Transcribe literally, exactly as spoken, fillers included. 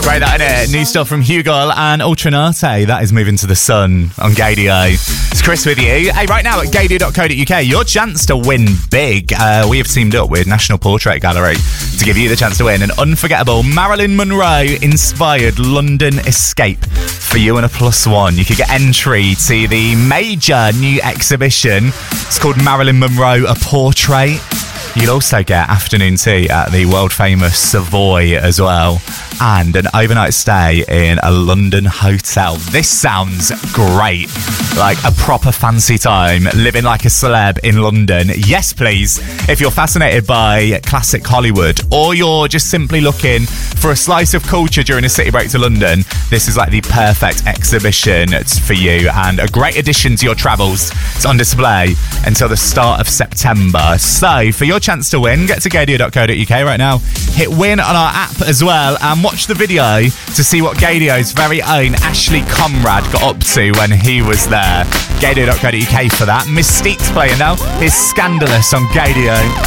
Great, that, innit? New stuff from Hugo and Ultranate. That is Moving to the Sun on Gaydio. It's Chris with you. Hey, right now at gaydio dot co dot uk, your chance to win big. Uh, we have teamed up with National Portrait Gallery to give you the chance to win an unforgettable Marilyn Monroe-inspired London escape for you and a plus one. You could get entry to the major new exhibition. It's called Marilyn Monroe, A Portrait. You'll also get afternoon tea at the world-famous Savoy as well, and an overnight stay in a London hotel. This sounds great. Like a proper fancy time, living like a celeb in London. Yes, please. If you're fascinated by classic Hollywood, or you're just simply looking for a slice of culture during a city break to London, this is like the perfect exhibition for you, and a great addition to your travels. It's on display until the start of September. So, for your chance to win, get to gaydio dot co dot uk right now. Hit win on our app as well, and watch the video to see what Gaydio's very own Ashley Conrad got up to when he was there. gaydio dot co dot uk for that. Mystique's playing now. It's Scandalous on Gaydio.